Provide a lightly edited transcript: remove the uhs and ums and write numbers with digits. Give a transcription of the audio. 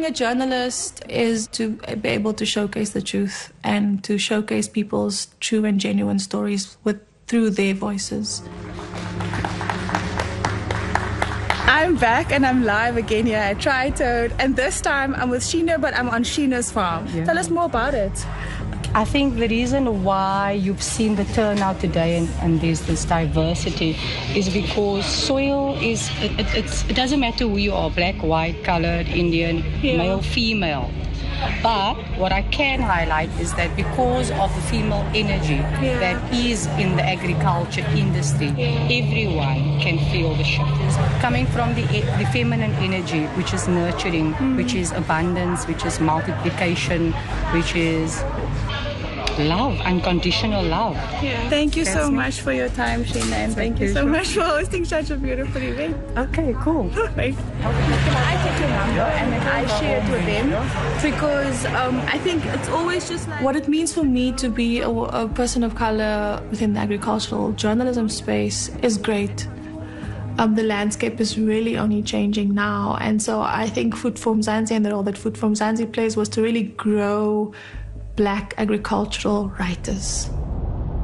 being a journalist is to be able to showcase the truth and to showcase people's true and genuine stories through their voices. I'm back and I'm live again here at Tri-Toad, and this time I'm with Sheena, but I'm on Sheena's farm. Yeah. Tell us more about it. I think the reason why you've seen the turnout today and there's this diversity is because soil is, it doesn't matter who you are, black, white, colored, Indian, male, female. But what I can highlight is that because of the female energy that is in the agriculture industry, everyone can feel the shift. Coming from the feminine energy, which is nurturing, which is abundance, which is multiplication, which is love, unconditional love. Yeah. Thank you so much for your time, Sheena, and thank you so much for hosting such a beautiful event. Okay, cool. Perfect. Can I take your number and then I share it with them? Because I think it's always just like... What it means for me to be a person of color within the agricultural journalism space is great. The landscape is really only changing now, and so I think Food for Mzansi and the role that Food for Mzansi plays was to really grow black agricultural writers.